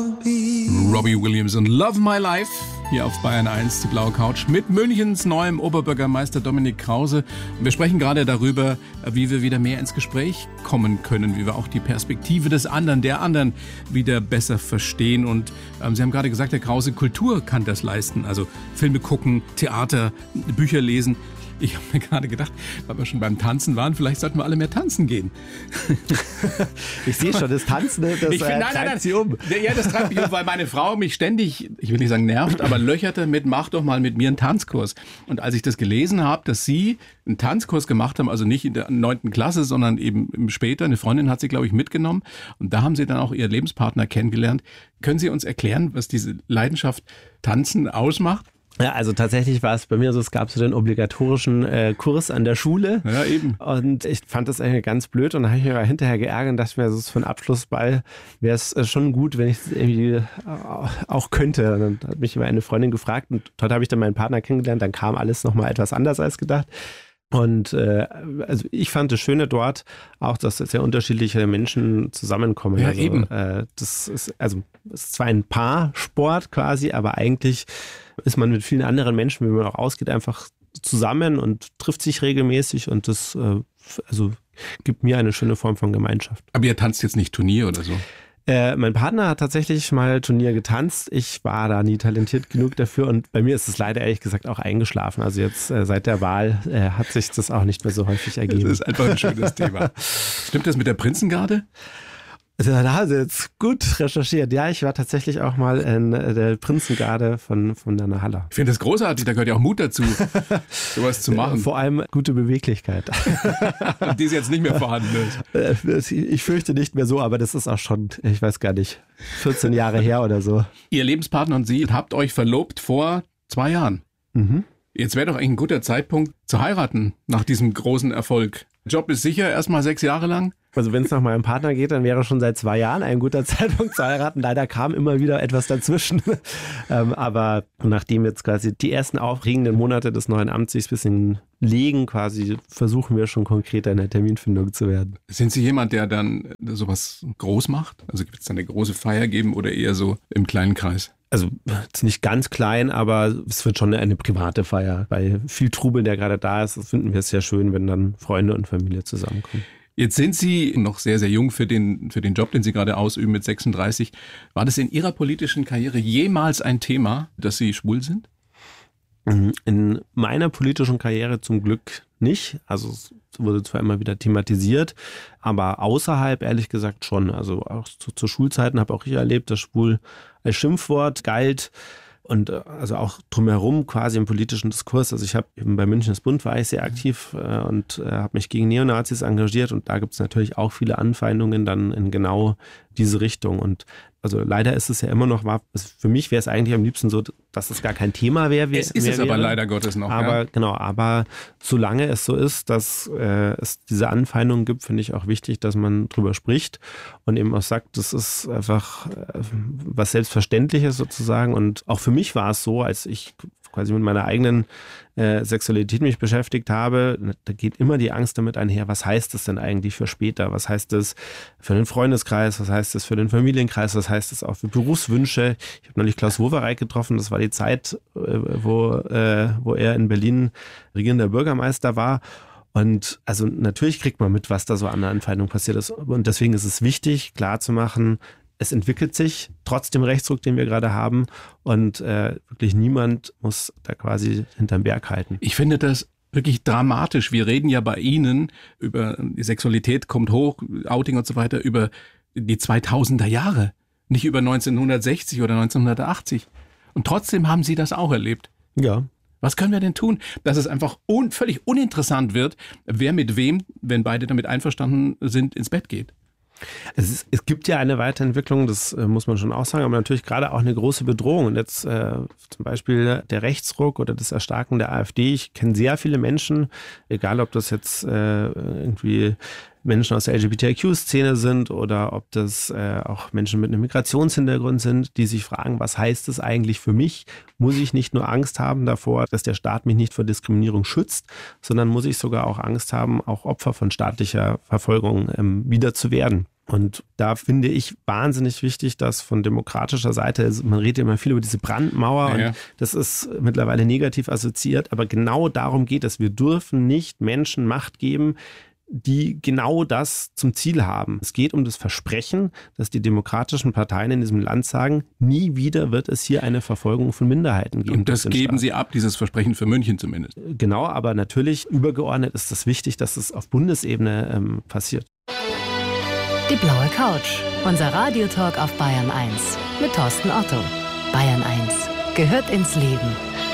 Robbie Williams und Love My Life hier auf Bayern 1, die blaue Couch mit Münchens neuem Oberbürgermeister Dominik Krause. Und wir sprechen gerade darüber, wie wir wieder mehr ins Gespräch kommen können, wie wir auch die Perspektive des anderen, der anderen wieder besser verstehen. Und Sie haben gerade gesagt, Herr Krause, Kultur kann das leisten. Also Filme gucken, Theater, Bücher lesen. Ich habe mir gerade gedacht, weil wir schon beim Tanzen waren, vielleicht sollten wir alle mehr tanzen gehen. Ich sehe schon, das Tanzen, das treibt Sie um. Ja, das treibt mich um, weil meine Frau mich ständig, ich will nicht sagen nervt, aber löcherte mit, mach doch mal mit mir einen Tanzkurs. Und als ich das gelesen habe, dass Sie einen Tanzkurs gemacht haben, also nicht in der 9. Klasse, sondern eben später, eine Freundin hat Sie, glaube ich, mitgenommen. Und da haben Sie dann auch Ihren Lebenspartner kennengelernt. Können Sie uns erklären, was diese Leidenschaft Tanzen ausmacht? Ja, also tatsächlich war es bei mir so, es gab so den obligatorischen Kurs an der Schule. Ja, eben. Und ich fand das eigentlich ganz blöd und da habe ich mich aber hinterher geärgert und dachte mir, so für einen Abschlussball wäre es schon gut, wenn ich es irgendwie auch könnte. Und dann hat mich immer eine Freundin gefragt und dort habe ich dann meinen Partner kennengelernt, dann kam alles nochmal etwas anders als gedacht. Und also ich fand das Schöne dort auch, dass sehr unterschiedliche Menschen zusammenkommen. Ja, also, eben. Das ist zwar ein Paarsport quasi, aber eigentlich ist man mit vielen anderen Menschen, wenn man auch ausgeht, einfach zusammen und trifft sich regelmäßig und das gibt mir eine schöne Form von Gemeinschaft. Aber ihr tanzt jetzt nicht Turnier oder so? Mein Partner hat tatsächlich mal Turnier getanzt. Ich war da nie talentiert genug dafür und bei mir ist es leider ehrlich gesagt auch eingeschlafen. Also jetzt seit der Wahl hat sich das auch nicht mehr so häufig ergeben. Das ist einfach ein schönes Thema. Stimmt das mit der Prinzengarde? Da haben Sie jetzt gut recherchiert. Ja, ich war tatsächlich auch mal in der Prinzengarde von Nana Haller. Ich finde das großartig, da gehört ja auch Mut dazu, sowas zu machen. Vor allem gute Beweglichkeit. Die ist jetzt nicht mehr vorhanden. Ich fürchte nicht mehr so, aber das ist auch schon, ich weiß gar nicht, 14 Jahre her oder so. Ihr Lebenspartner und Sie habt euch verlobt vor 2 Jahren. Mhm. Jetzt wäre doch eigentlich ein guter Zeitpunkt zu heiraten nach diesem großen Erfolg. Job ist sicher, erstmal 6 Jahre lang. Also wenn es nach meinem Partner geht, dann wäre schon seit 2 Jahren ein guter Zeitpunkt zu heiraten. Leider kam immer wieder etwas dazwischen. Aber nachdem jetzt quasi die ersten aufregenden Monate des neuen Amts sich ein bisschen legen, quasi versuchen wir schon konkreter in der Terminfindung zu werden. Sind Sie jemand, der dann sowas groß macht? Also wird es dann eine große Feier geben oder eher so im kleinen Kreis? Also jetzt nicht ganz klein, aber es wird schon eine private Feier. Bei viel Trubel, der gerade da ist, finden wir es sehr schön, wenn dann Freunde und Familie zusammenkommen. Jetzt sind Sie noch sehr, sehr jung für den Job, den Sie gerade ausüben mit 36. War das in Ihrer politischen Karriere jemals ein Thema, dass Sie schwul sind? In meiner politischen Karriere zum Glück nicht. Also es wurde zwar immer wieder thematisiert, aber außerhalb ehrlich gesagt schon. Also auch zu Schulzeiten habe auch ich erlebt, dass schwul als Schimpfwort galt. Und also auch drumherum quasi im politischen Diskurs. Also ich habe eben bei Münchens Bund war ich sehr aktiv und habe mich gegen Neonazis engagiert und da gibt es natürlich auch viele Anfeindungen dann in genau diese Richtung. Und also leider ist es ja immer noch, für mich wäre es eigentlich am liebsten so, dass es gar kein Thema wäre. Es ist es aber leider Gottes noch. Aber ja. Genau, aber solange es so ist, dass es diese Anfeindungen gibt, finde ich auch wichtig, dass man drüber spricht und eben auch sagt, das ist einfach was Selbstverständliches sozusagen. Und auch für mich war es so, als ich quasi mit meiner eigenen Sexualität mich beschäftigt habe, da geht immer die Angst damit einher, was heißt das denn eigentlich für später? Was heißt das für den Freundeskreis? Was heißt das für den Familienkreis? Was heißt das auch für Berufswünsche? Ich habe neulich Klaus Wowereit getroffen, das war die Zeit, wo er in Berlin regierender Bürgermeister war. Und also natürlich kriegt man mit, was da so an der Anfeindung passiert ist. Und deswegen ist es wichtig, klarzumachen, es entwickelt sich trotz dem Rechtsruck, den wir gerade haben und wirklich niemand muss da quasi hinterm Berg halten. Ich finde das wirklich dramatisch. Wir reden ja bei Ihnen über die Sexualität, kommt hoch, Outing und so weiter, über die 2000er Jahre, nicht über 1960 oder 1980. Und trotzdem haben Sie das auch erlebt. Ja. Was können wir denn tun, dass es einfach völlig uninteressant wird, wer mit wem, wenn beide damit einverstanden sind, ins Bett geht? Es gibt ja eine Weiterentwicklung, das muss man schon auch sagen, aber natürlich gerade auch eine große Bedrohung. Und jetzt zum Beispiel der Rechtsruck oder das Erstarken der AfD. Ich kenne sehr viele Menschen, egal ob das jetzt irgendwie Menschen aus der LGBTIQ-Szene sind oder ob das auch Menschen mit einem Migrationshintergrund sind, die sich fragen, was heißt das eigentlich für mich? Muss ich nicht nur Angst haben davor, dass der Staat mich nicht vor Diskriminierung schützt, sondern muss ich sogar auch Angst haben, auch Opfer von staatlicher Verfolgung wieder zu werden? Und da finde ich wahnsinnig wichtig, dass von demokratischer Seite, also man redet immer viel über diese Brandmauer und das ist mittlerweile negativ assoziiert, aber genau darum geht es. Wir dürfen nicht Menschen Macht geben, die genau das zum Ziel haben. Es geht um das Versprechen, dass die demokratischen Parteien in diesem Land sagen, nie wieder wird es hier eine Verfolgung von Minderheiten geben. Und das geben Sie ab, dieses Versprechen für München zumindest. Genau, aber natürlich übergeordnet ist es wichtig, dass es auf Bundesebene passiert. Die blaue Couch, unser Radiotalk auf Bayern 1 mit Thorsten Otto. Bayern 1 gehört ins Leben.